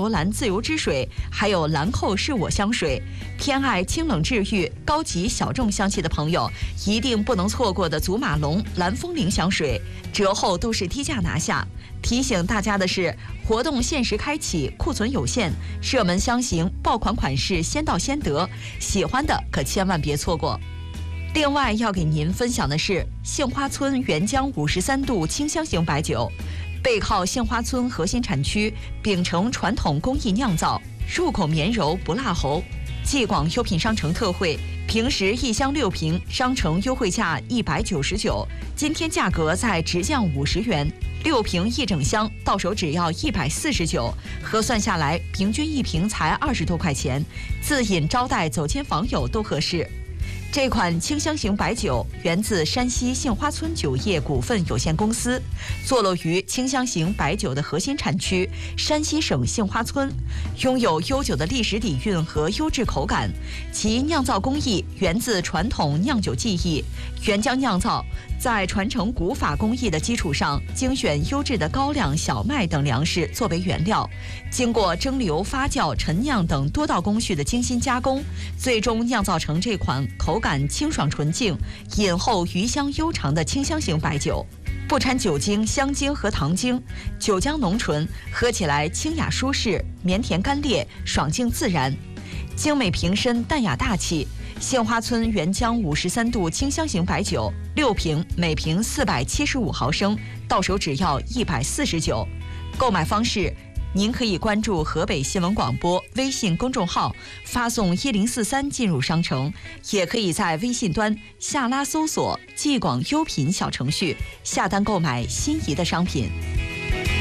柔兰自由之水，还有兰蔻是我香水。偏爱清冷治愈、高级小众香气的朋友，一定不能错过的祖马龙蓝风铃香水，折后都是低价拿下。提醒大家的是，活动限时开启，库存有限，热门香型爆款款式先到先得，喜欢的可千万别错过。另外要给您分享的是杏花村原浆53度清香型白酒，背靠杏花村核心产区，秉承传统工艺酿造，入口绵柔不辣喉。继广优品商城特惠，平时1箱6瓶，商城优惠价199，今天价格再直降50元，6瓶1整箱，到手只要149，核算下来平均1瓶才20多块钱，自饮招待走亲访友都合适。这款清香型白酒源自山西杏花村酒业股份有限公司，坐落于清香型白酒的核心产区山西省杏花村，拥有悠久的历史底蕴和优质口感。其酿造工艺源自传统酿酒技艺，原浆酿造，在传承古法工艺的基础上，精选优质的高粱、小麦等粮食作为原料，经过蒸馏、发酵、陈酿等多道工序的精心加工，最终酿造成这款口感清爽纯净、饮后余香悠长的清香型白酒。不掺酒精、香精和糖精，酒浆浓醇，喝起来清雅舒适，绵甜甘冽，爽净自然，精美瓶身，淡雅大气。杏花村原浆53度清香型白酒，6瓶，每瓶475毫升，到手只要149。购买方式，您可以关注河北新闻广播微信公众号，发送1043进入商城，也可以在微信端下拉搜索“继广优品”小程序，下单购买心仪的商品。